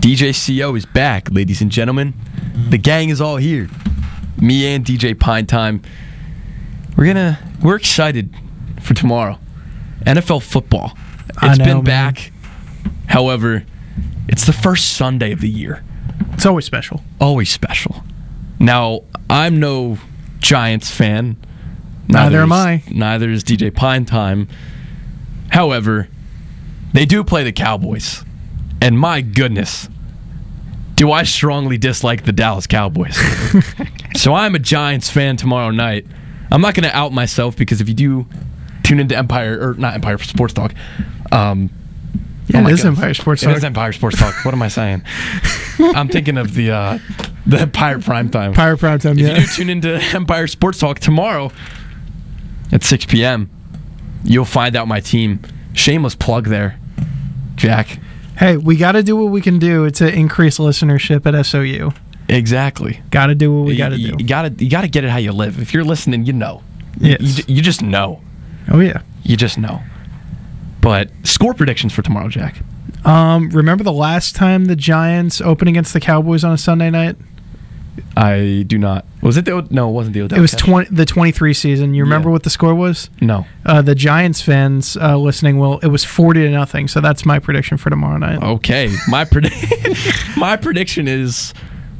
DJ CO is back, ladies and gentlemen. The gang is all here. Me and DJ Pine Time. We're excited for tomorrow. NFL football. It's been back. However, it's the first Sunday of the year. It's always special. Always special. Now, I'm no Giants fan. Neither am I. Neither is DJ Pine Time. However, they do play the Cowboys. And my goodness, do I strongly dislike the Dallas Cowboys. So I'm a Giants fan tomorrow night. I'm not going to out myself because if you do tune into not Empire Sports Talk. It is Empire Sports Talk. It is Empire Sports Talk. What am I saying? I'm thinking of the Pirate Primetime. Pirate Primetime, yeah. If you do tune into Empire Sports Talk tomorrow at 6 p.m., you'll find out my team. Shameless plug there, Jack. Hey, we got to do what we can do to increase listenership at SOU. Exactly. Got to do what we got to do. You got to get it how you live. If you're listening, you know. Yes. You just know. Oh, yeah. You just know. But score predictions for tomorrow, Jack. Remember the last time the Giants opened against the Cowboys on a Sunday night? I do not. Was it no, it wasn't the Odell. It was the 23 season. You remember what the score was? No. The Giants fans listening it was 40-0. So that's my prediction for tomorrow night. Okay. My prediction is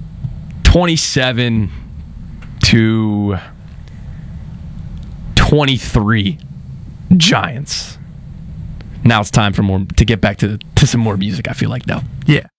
27-23 Giants. Now it's time to get back to some more music, I feel like, now. Yeah.